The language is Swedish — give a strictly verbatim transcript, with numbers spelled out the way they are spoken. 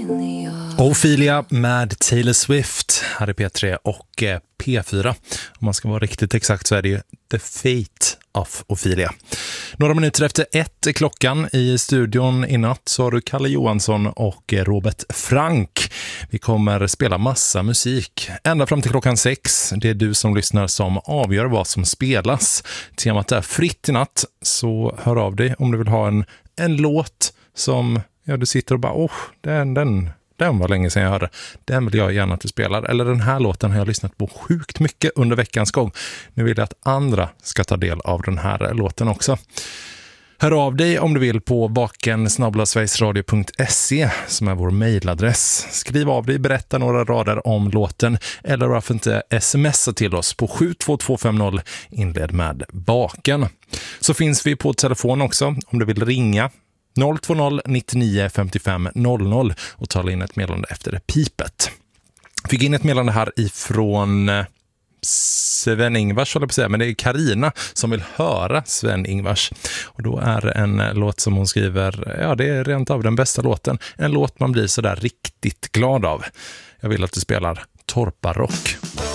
Ophelia med Taylor Swift här i P tre och P fyra. Om man ska vara riktigt exakt så är det ju The Fate of Ophelia. Några minuter efter ett är klockan. I studion i natt så har du Kalle Johansson och Robert Frank. Vi kommer spela massa musik ända fram till klockan sex. Det är du som lyssnar som avgör vad som spelas. Temat är fritt i natt, så hör av dig om du vill ha en, en låt som ja, du sitter och bara, åh, den, den, den var länge sedan jag hörde. Den vill jag gärna att du spelar. Eller den här låten har jag lyssnat på sjukt mycket under veckans gång. Nu vill jag att andra ska ta del av den här låten också. Hör av dig om du vill på baken snabel-a sverigesradio punkt se som är vår mejladress. Skriv av dig, berätta några rader om låten eller varför inte smsa till oss på sju två två fem noll inled med baken. Så finns vi på telefon också om du vill ringa noll två noll nittionio femtiofem noll noll och tala in ett meddelande efter pipet. Fick in ett meddelande här ifrån Sven-Ingvars, håller jag på att säga, men det är Karina som vill höra Sven-Ingvars. Och då är en låt som hon skriver, ja, det är rent av den bästa låten. En låt man blir så där riktigt glad av. Jag vill att du spelar Torparock.